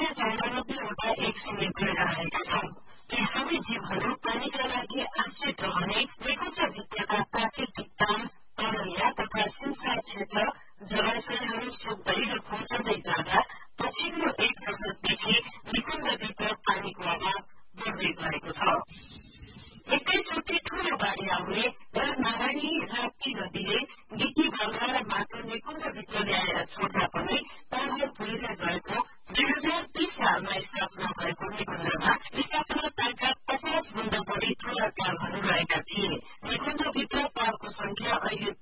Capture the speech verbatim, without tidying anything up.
चौरानब्बेवटा एक सय निर्भर रहेका छन्। यी सबै जीवहरू पानीका लागि आश्रित रहने निकुञ्जभित्रका प्राकृतिक ताम तलैया तथा सिंचाई क्षेत्र जलाशयहरू सोक्दै र खुम्चन्दै जाँदा पछिल्लो एक दशकदेखि निकुञ्जभित्र पानीको अभाव बढ्दै गएको छ। एकैचोटि ठूलो बाढ़ी आउने र नारायणी राप्ती नदीले गिटी गंगा र माटो निकुञ्जभित्र ल्याएर छोड्दा पनि प्रभाव पुगेर गएको दुई हजार तीस सालमा स्थापना भएको निकुञ्जमा स्थापना तालका पचास भन्दा बढ़ी ठूला तालहरू रहेका थिए। निकुञ्जभित्र तालको संख्या अहिले